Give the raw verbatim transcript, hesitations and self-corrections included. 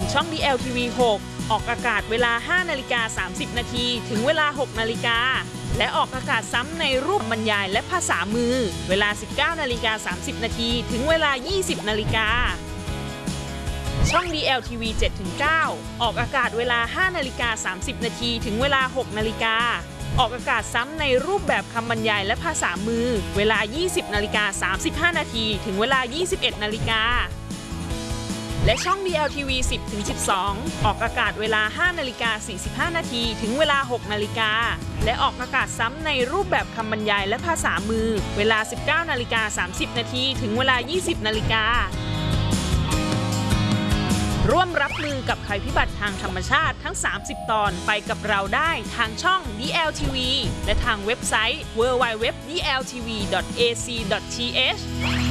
ช่อง ดี แอล ที วี หก ออกอากาศเวลา ห้านาฬิกาสามสิบนาทีถึงเวลา หกนาฬิกาและออกอากาศซ้ำในรูปบรรยายและภาษามือเวลา สิบเก้านาฬิกาสามสิบนาทีถึงเวลา ยี่สิบนาฬิกาช่อง ดี แอล ที วี เจ็ดถึงเก้า ออกอากาศเวลา ห้านาฬิกาสามสิบนาทีถึงเวลา หกนาฬิกาออกอากาศซ้ำในรูปแบบคำบรรยายและภาษามือเวลา ยี่สิบนาฬิกาสามสิบห้านาทีถึงเวลา ยี่สิบเอ็ดนาฬิกาและช่อง ดี แอล ที วี สิบถึงสิบสอง ออกอากาศเวลา ห้านาฬิกาสี่สิบห้านาทีถึงเวลา หกนาฬิกาและออกอากาศซ้ำในรูปแบบคำบรรยายและภาษามือเวลา สิบเก้านาฬิกาสามสิบนาทีถึงเวลา ยี่สิบนาฬิการ่วมรับมือกับภัยพิบัติทางธรรมชาติทั้ง สามสิบ ตอนไปกับเราได้ทางช่อง ดี แอล ที วี และทางเว็บไซต์ ดับเบิลยู ดับเบิลยู ดับเบิลยู ดอท ดี แอล ที วี ดอท เอ ซี ดอท ที เอช